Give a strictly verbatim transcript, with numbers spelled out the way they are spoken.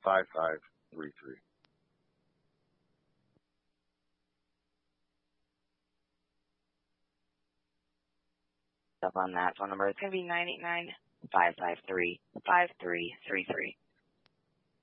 five five three three. Up on that phone number, it's going to be nine eight nine, five five three, five three three three.